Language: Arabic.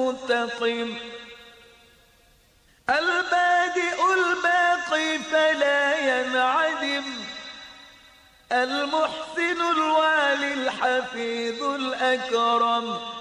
المنتقم، البادئ الباقي فلا ينعدم، المحسن الوالي الحفيظ الأكرم.